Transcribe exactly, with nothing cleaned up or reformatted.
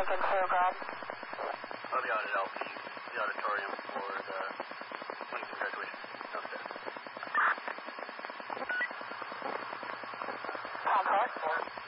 Lincoln two, go ahead. I'll be out at L P, the auditorium for the Lincoln graduation. Downstairs. Contact.